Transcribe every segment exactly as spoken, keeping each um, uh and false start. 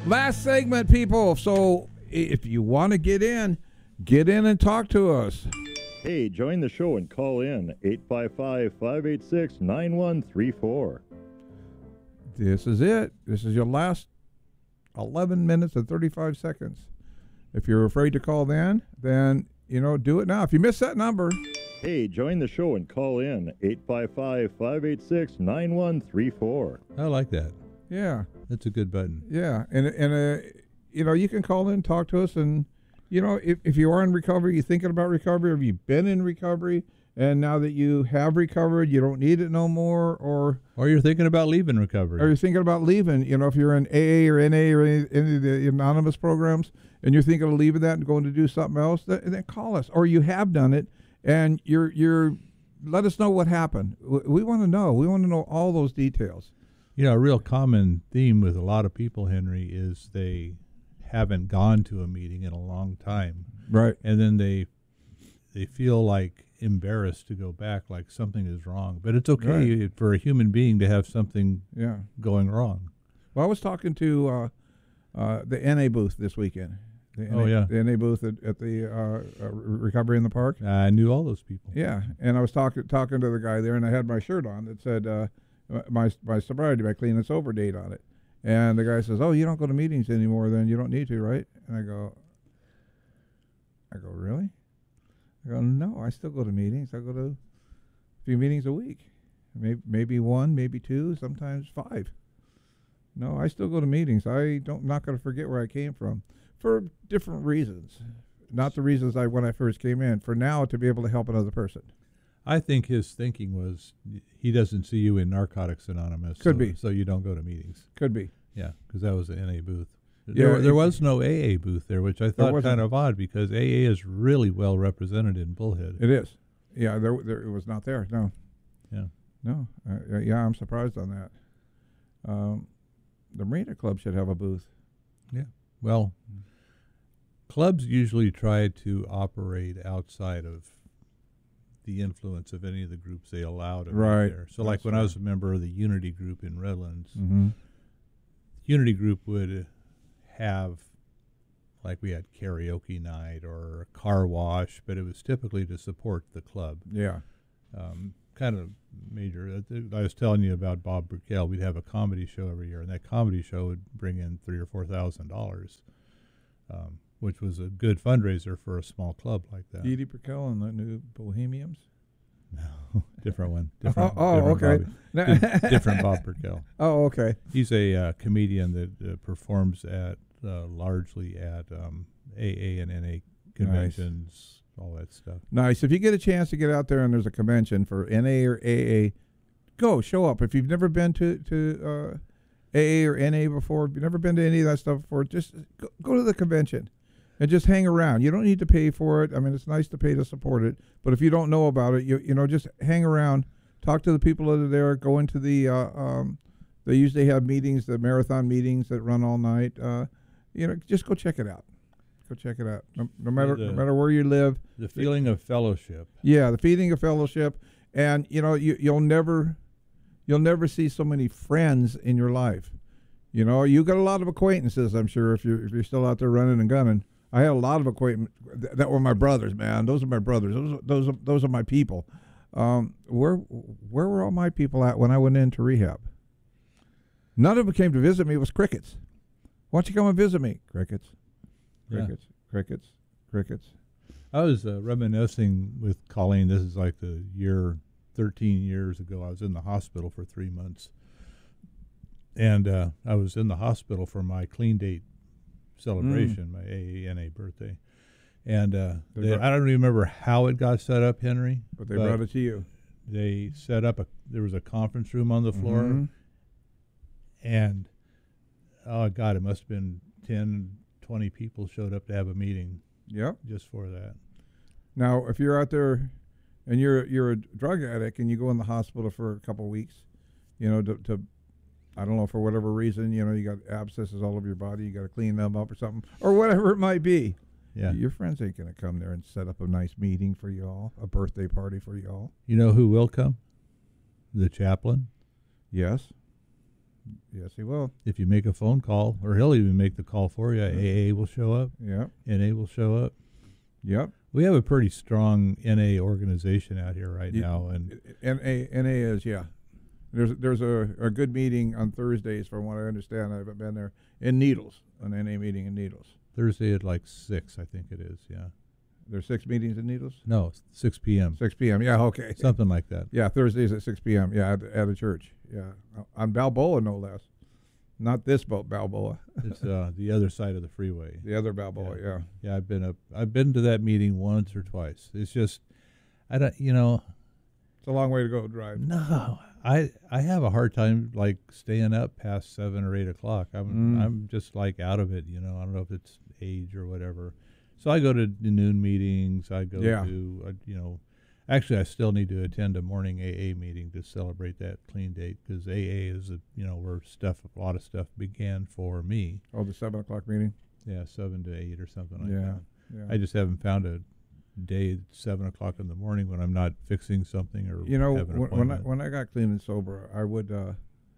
Last segment, people. So if you want to get in, get in and talk to us. Hey, join the show and call in eight five five, five eight six, nine one three four. This is it. This is your last eleven minutes and thirty-five seconds. If you're afraid to call then, then, you know, do it now. If you miss that number. Hey, join the show and call in eight five five, five eight six, nine one three four. I like that. Yeah. That's a good button. Yeah. And, and uh, you know, you can call in, talk to us, and, you know, if, if you are in recovery, you're thinking about recovery, or have you been in recovery, and now that you have recovered, you don't need it no more, or... Or you're thinking about leaving recovery. Or you're thinking about leaving, you know, if you're in A A or N A or any, any of the anonymous programs, and you're thinking of leaving that and going to do something else, then, then call us. Or you have done it, and you're you're let us know what happened. We, we want to know. We want to know all those details. You know, a real common theme with a lot of people, Henry, is they haven't gone to a meeting in a long time. Right. And then they they feel like embarrassed to go back, like something is wrong. But it's okay Right. for a human being to have something Yeah. going wrong. Well, I was talking to uh, uh, the N A booth this weekend. The Oh, N A, yeah. The N A booth at, at the uh, uh, Recovery in the Park. I knew all those people. Yeah, and I was talking talking to the guy there, and I had my shirt on that said uh, my my sobriety, my clean and sober date on it. And the guy says, "Oh, you don't go to meetings anymore, then you don't need to, right?" And I go, I go, "Really?" I go, "No, I still go to meetings. I go to a few meetings a week, maybe maybe one, maybe two, sometimes five. No, I still go to meetings. I don't not going to forget where I came from for different reasons." Not the reasons I when I first came in. For now, to be able to help another person. I think his thinking was he doesn't see you in Narcotics Anonymous. Could so, be. So you don't go to meetings. Could be. Yeah, because that was the N A booth. Yeah, There, there it- was no A A booth there, which I thought wasn't. kind of odd because A A is really well represented in Bullhead. It is. Yeah, there, there it was not there. No. Yeah. No. Uh, yeah, I'm surprised on that. Um, the Marina Club should have a booth. Yeah. Well, clubs usually try to operate outside of the influence of any of the groups they allow to Right. be there. So, like That's when I right. was a member of the Unity Group in Redlands, Mm-hmm. Unity Group would have, like we had karaoke night or a car wash, but it was typically to support the club. Yeah. Um, kind of major. I was telling you about Bob Burkell. We'd have a comedy show every year, and that comedy show would bring in three or four thousand dollars, um, which was a good fundraiser for a small club like that. Edie Perkel and the new Bohemians. No, different one. Different, Oh, oh, different okay. Bobby. Di- different Bob Burkell. Oh, okay. He's a uh, comedian that uh, performs at uh, largely at um, A A and N A conventions, all that stuff. Nice. If you get a chance to get out there and there's a convention for N A or A A, go show up. If you've never been to to uh, A A or N A before, if you've never been to any of that stuff before, just go, go to the convention and just hang around. You don't need to pay for it. I mean, it's nice to pay to support it, but if you don't know about it, you you know, just hang around, talk to the people that are there, go into the. Uh, um, they usually have meetings, the marathon meetings that run all night. Uh, you know, just go check it out. Go check it out. No, no matter The- no matter where you live. The feeling of fellowship. Yeah, the feeding of fellowship, and you know you you'll never, you'll never see so many friends in your life. You know, you got a lot of acquaintances. I'm sure if you're if you're still out there running and gunning. I had a lot of acquaintances th- that were my brothers. Man, those are my brothers. Those those are, those are my people. Um, where where were all my people at when I went into rehab? None of them came to visit me. It was crickets. Why don't you come and visit me? Crickets, Yeah. crickets, crickets, crickets. I was uh, reminiscing with Colleen. This is like the year thirteen years ago. I was in the hospital for three months. And uh, I was in the hospital for my clean date celebration, my A A N A birthday. And uh, They they, brought- I don't remember how it got set up, Henry. But they brought it to you. They set up a, there was a conference room on the floor. Mhm. And, oh, God, it must have been ten, twenty people showed up to have a meeting Yep. just for that. Now, if you're out there and you're you're a drug addict and you go in the hospital for a couple of weeks, you know, to, to I don't know, for whatever reason, you know, you got abscesses all over your body, you got to clean them up or something, or whatever it might be. Yeah. Your friends ain't going to come there and set up a nice meeting for you all, a birthday party for you all. You know who will come? The chaplain. Yes. Yes, he will. If you make a phone call, or he'll even make the call for you, A A will show up, Yep. N A will show up. Yep. We have a pretty strong N A organization out here right Ye- now, and N A N A is, yeah. There's there's a, a good meeting on Thursdays, from what I understand. I haven't been there, in Needles, an N A meeting in Needles. Thursday at like six, I think it is. Yeah, There's six meetings in Needles. no, six p m six p m. Yeah, okay. something like that. Yeah, Thursdays at six p m. Yeah, at, at a church. Yeah, on Balboa, no less. Not this boat, Balboa. It's uh, the other side of the freeway. The other Balboa. Yeah. Yeah. Yeah, I've been up. I've been to that meeting once or twice. It's just, I don't, you know, It's a long way to go drive. no, I I have a hard time like staying up past seven or eight o'clock. I'm Mm. I'm just like out of it. You know, I don't know if it's age or whatever. So I go to the noon meetings. I go Yeah. to uh, you know, actually I still need to attend a morning A A meeting to celebrate that clean date, because A A is a, you know, where stuff a lot of stuff began for me. Oh, the seven o'clock meeting. Yeah, seven to eight or something like Yeah. that. Yeah. I just haven't found a day at seven o'clock in the morning when I'm not fixing something or You know, have an when, when I appointment. when I got clean and sober, I would. Uh,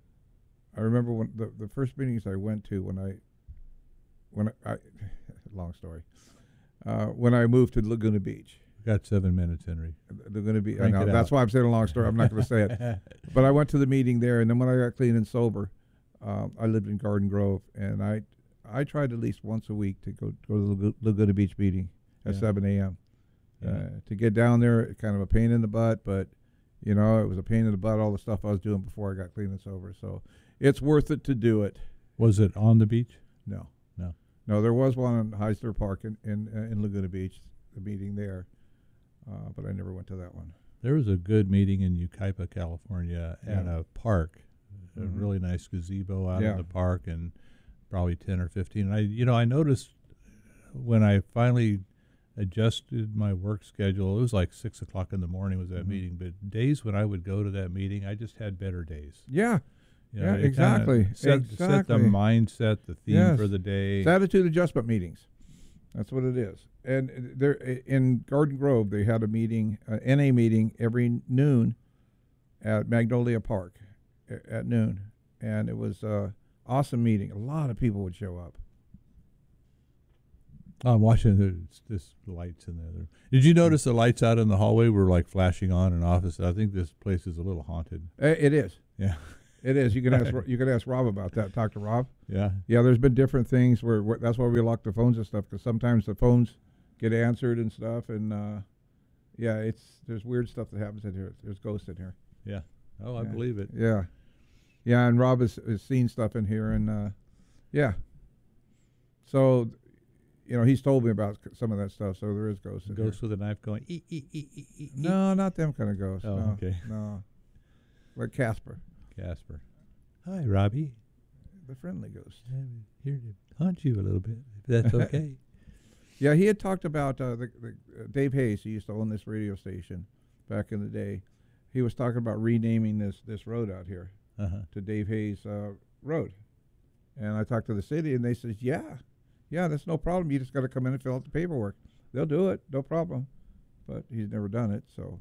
I remember when the the first meetings I went to when I when I, I long story. Uh, when I moved to Laguna Beach, Got seven minutes, Henry. Laguna Beach. I Crank know, it that's out. why I'm saying a long story. I'm not going to say it. But I went to the meeting there, and then when I got clean and sober, um, I lived in Garden Grove, and I I tried at least once a week to go go to the Lagu- Laguna Beach meeting at Yeah. seven a m Yeah. Uh, to get down there, kind of a pain in the butt, but you know, it was a pain in the butt, all the stuff I was doing before I got clean and sober. So it's worth it to do it. Was it on the beach? No, No. no, there was one in Heisler Park in in, uh, in Laguna Beach, the meeting there, uh, but I never went to that one. There was a good meeting in Yucaipa, California, at Yeah. a park, a Mhm. really nice gazebo out Yeah. in the park, and probably ten or fifteen. And I, you know, I noticed when I finally adjusted my work schedule, it was like six o'clock in the morning was that Mhm. meeting. But days when I would go to that meeting, I just had better days. Yeah, You Yeah, it kinda exactly, Set, set the exactly. mindset, the theme Yes. for the day. it's attitude adjustment meetings. That's what it is. And uh, there i- in Garden Grove, they had a meeting, uh, N A meeting every noon at Magnolia Park a- at noon, and it was a awesome meeting. A lot of people would show up. I'm watching there's this lights in there. There- Did you notice the lights out in the hallway were like flashing on and off? I think this place is a little haunted. Uh, It is. Yeah, It is. You can ask. Ro- You can ask Rob about that. Talk to Rob. yeah. Yeah, there's been different things where, where that's why we lock the phones and stuff, because sometimes the phones get answered and stuff, and uh, yeah, it's there's weird stuff that happens in here. There's ghosts in here. Yeah. Oh, I Yeah. believe it. Yeah, yeah, and Rob has, has seen stuff in here, and uh, yeah. So, you know, he's told me about c- some of that stuff. So there is ghosts in Ghost with a knife going. E, e, e, e, e, here. e. No, not them kind of ghosts. Oh, no, okay. No, like Casper, Casper. Hi, Robbie. the friendly ghost. I'm here to haunt you a little bit, if that's okay. Yeah, he had talked about uh, the, the uh, Dave Hayes. He used to own this radio station back in the day. He was talking about renaming this this road out here Uh-huh. to Dave Hayes uh, Road. And I talked to the city, and they says, yeah, yeah, that's no problem. You just got to come in and fill out the paperwork. They'll do it, no problem. But he's never done it, so.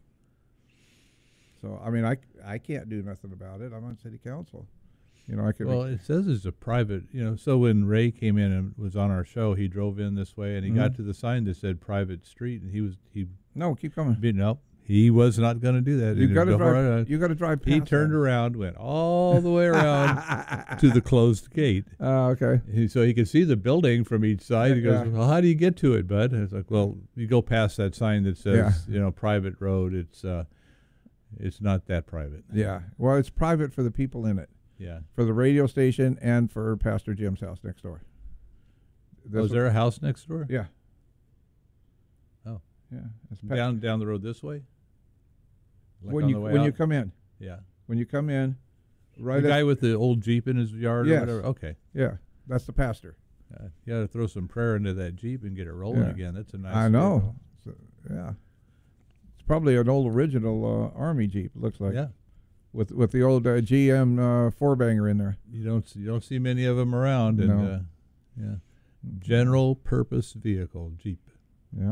So I mean, I, I can't do nothing about it. I'm on city council. You know, I could. Well, it says it's a private, you know, so when Ray came in and was on our show, he drove in this way and he got Mhm. to the sign that said private street, and he was, he, no, keep coming. no, he was not going to do that. You He got to was going drive. right- You got to drive. He past turned that. around, went all the way around to the closed gate. Oh, okay. He, so he could see the building from each side. He goes, Yeah. well, how do you get to it, bud? And it's like, well, you go past that sign that says, Yeah. you know, private road. It's, uh, it's not that private. Yeah. Well, it's private for the people in it, Yeah. for the radio station, and for Pastor Jim's house next door. Was That's there a house next door? what- Yeah. Oh. Yeah. That's Pa- Down down the road this way? Like when on you the way when you out? come in, Yeah. when you come in, right. The at- guy with the old Jeep in his yard Yes. or whatever? Okay. yeah, that's the pastor. Uh, you got to throw some prayer into that Jeep and get it rolling Yeah. again. That's a nice I know. vehicle. So, yeah. It's probably an old original uh, Army Jeep. It looks like. Yeah. With with the old uh, G M uh, four banger in there. You don't see, you don't see many of them around. And, No. uh, yeah. General purpose vehicle, Jeep. Yeah.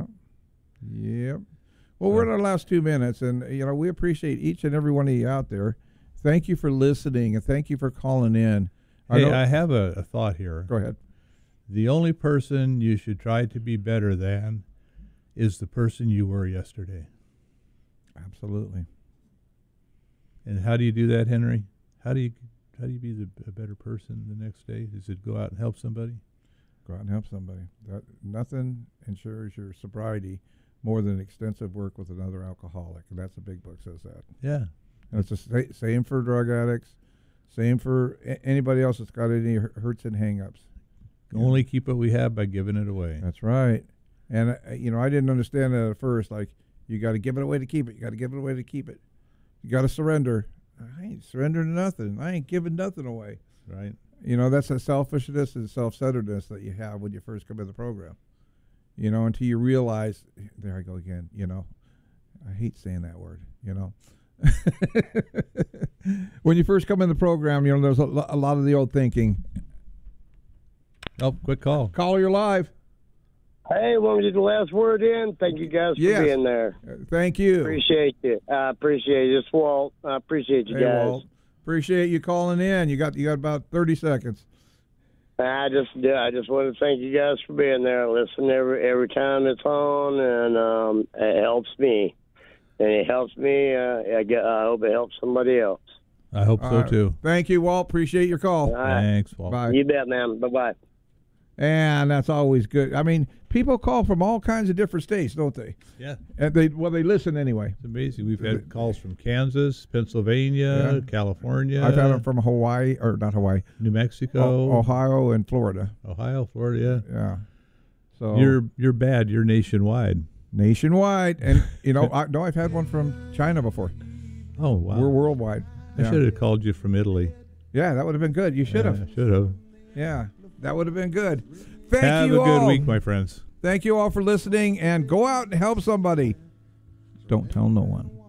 Yep. Well, we're in our last two minutes, and you know we appreciate each and every one of you out there. Thank you for listening, and thank you for calling in. I Hey, know- I have a, a thought here. Go ahead. The only person you should try to be better than is the person you were yesterday. Absolutely. And how do you do that, Henry? How do you how do you be the, a better person the next day? Is it go out and help somebody? Go out and help somebody. That nothing ensures your sobriety more than extensive work with another alcoholic, and that's a big book says that. Yeah. And it's the sa- same for drug addicts, same for a- anybody else that's got any hu- hurts and hang-ups. Only keep what we have by giving it away. That's right. And uh, you know, I didn't understand that at first. Like, you got to give it away to keep it. You got to give it away to keep it. You got to surrender. I ain't surrendering nothing. I ain't giving nothing away. Right. You know, that's a selfishness and self-centeredness that you have when you first come in the program. You know, until you realize, there I go again, you know. I hate saying that word, you know. When you first come in the program, you know, there's a, lo- a lot of the old thinking. Oh, quick call. Caller, you're live. Hey, want me to get the last word in? Thank you guys for Yes. being there. Uh, thank you. Appreciate you. I appreciate it. It's Walt. I appreciate you Hey, guys. Walt. Appreciate you calling in. You got you got about thirty seconds. I just yeah, I just want to thank you guys for being there. I listen every every time it's on, and um, it helps me, and it helps me. Uh, I, get, I hope it helps somebody else. I hope so All right. too. Thank you, Walt. Appreciate your call. All right. Thanks, Walt. Bye. You bet, man. Bye bye. And that's always good. I mean, people call from all kinds of different states, don't they? Yeah. And they well, they listen anyway. It's amazing. We've had calls from Kansas, Pennsylvania, Yeah. California. I've had them from Hawaii, or not Hawaii, New O- Mexico, Ohio, and Florida. Ohio, Florida. Yeah. Yeah. So You're you're bad. You're nationwide. nationwide, and you know, I no, I've had one from China before. Oh wow. We're worldwide. I Yeah. should have called you from Italy. Yeah, that would have been good. You should have. Should have. Yeah, that would have been good. Thank Have you a good all. week, my friends. Thank you all for listening, and go out and help somebody. Don't tell no one.